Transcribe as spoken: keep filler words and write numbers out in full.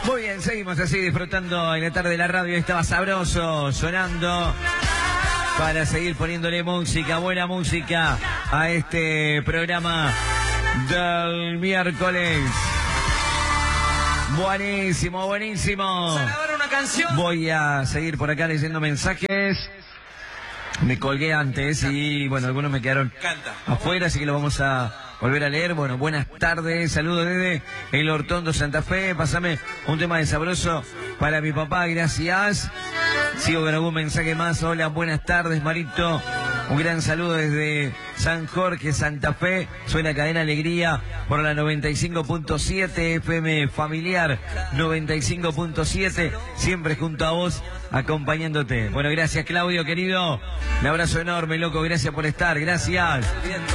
Muy bien, seguimos así disfrutando en la tarde de la radio. Estaba sabroso, sonando para seguir poniéndole música, buena música a este programa del miércoles. Buenísimo, buenísimo. Una canción. Voy a seguir por acá leyendo mensajes. Me colgué antes y bueno, algunos me quedaron Canta. afuera, así que lo vamos a volver a leer. Bueno, buenas tardes, saludos desde El Hortondo, Santa Fe. Pásame un tema de sabroso para mi papá, gracias. Sigo con algún mensaje más. Hola, buenas tardes, Marito. Un gran saludo desde San Jorge, Santa Fe. Suena Cadena Alegría por la noventa y cinco punto siete, F M familiar noventa y cinco punto siete. Siempre junto a vos, acompañándote. Bueno, gracias, Claudio, querido. Un abrazo enorme, loco. Gracias por estar. Gracias.